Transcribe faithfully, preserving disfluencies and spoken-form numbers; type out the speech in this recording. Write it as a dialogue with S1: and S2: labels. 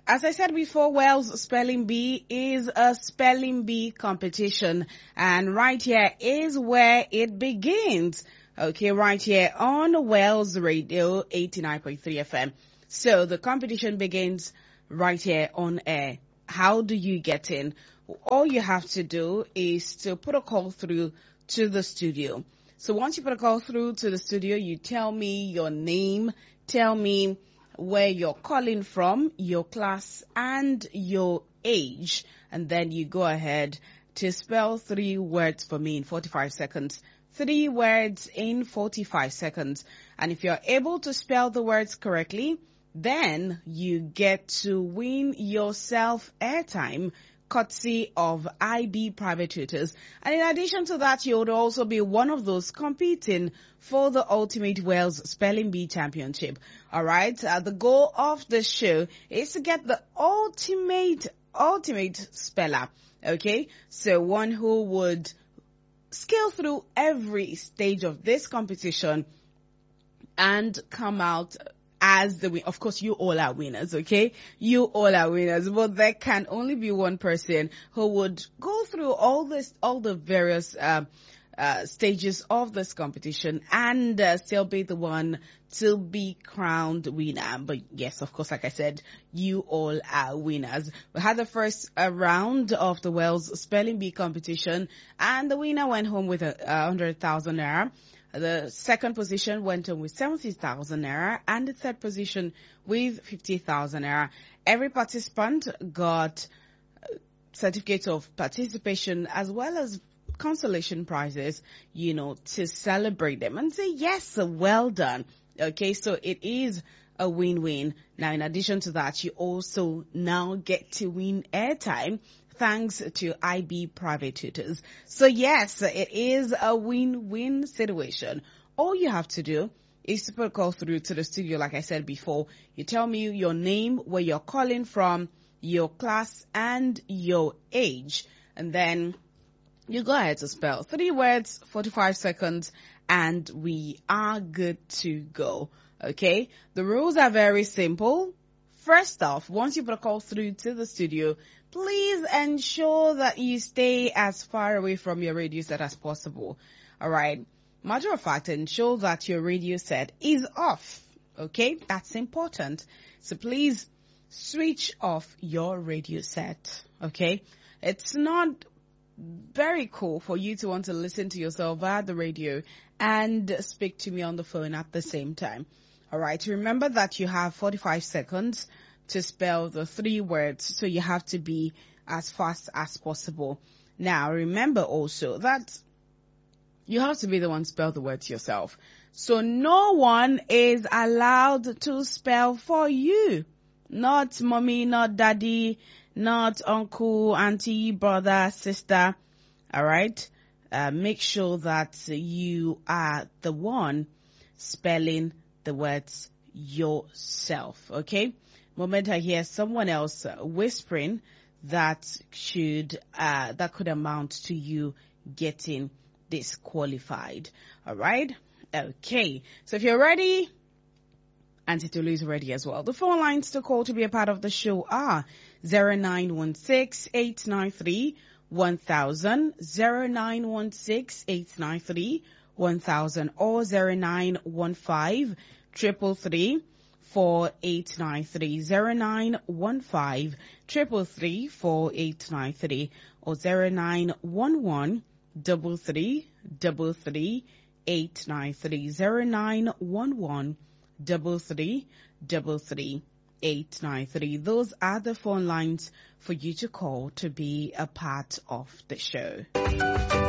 S1: As I said before, Wales Spelling Bee is a spelling bee competition, and right here is where it begins. Okay, right here on Wales Radio eighty-nine point three F M. So the competition begins right here on air. How do you get in? All you have to do is to put a call through to the studio. So once you put a call through to the studio, you tell me your name, tell me where you're calling from, your class, and your age. And then you go ahead to spell three words for me in forty-five seconds. Three words in forty-five seconds. And if you're able to spell the words correctly, then you get to win yourself airtime courtesy of I B Private Tutors. And in addition to that, you would also be one of those competing for the Ultimate Wales Spelling Bee Championship. All right. Uh, the goal of the show is to get the ultimate, ultimate speller. Okay. So one who would scale through every stage of this competition and come out as the win. Of course, you all are winners, okay? You all are winners, but there can only be one person who would go through all this, all the various uh, uh, stages of this competition and uh, still be the one to be crowned winner. But yes, of course, like I said, you all are winners. We had the first uh, round of the Wales Spelling Bee competition, and the winner went home with a, a hundred thousand naira. The second position went on with seventy thousand naira, and the third position with fifty thousand naira. Every participant got certificates of participation as well as consolation prizes, you know, to celebrate them and say, yes, well done. Okay, so it is a win-win. Now, in addition to that, you also now get to win airtime thanks to I B Private Tutors. So yes, it is a win-win situation. All you have to do is to put a call through to the studio, like I said before. You tell me your name, where you're calling from, your class, and your age. And then you go ahead to spell three words, forty-five seconds, and we are good to go. Okay? The rules are very simple. First off, once you put a call through to the studio, please ensure that you stay as far away from your radio set as possible. All right. Matter of fact, ensure that your radio set is off. Okay. That's important. So please switch off your radio set. Okay. It's not very cool for you to want to listen to yourself via the radio and speak to me on the phone at the same time. All right. Remember that you have forty-five seconds to spell the three words, so you have to be as fast as possible. Now, remember also that you have to be the one to spell the words yourself. So no one is allowed to spell for you. Not mommy, not daddy, not uncle, auntie, brother, sister. All right? Uh, make sure that you are the one spelling the words yourself. Okay? Moment I hear someone else whispering, that should uh, that could amount to you getting disqualified. All right. Okay. So if you're ready, Auntie Tolu is ready as well. The phone lines to call to be a part of the show are zero nine one six, eight nine three, one thousand, zero nine one six, eight nine three, one thousand, or zero nine one five, triple three, four eight nine three, zero nine one five, triple three, four eight nine three, or zero nine one one, double three, double three, eight nine three, zero nine one one, double three, double three, eight nine three. Those are the phone lines for you to call to be a part of the show.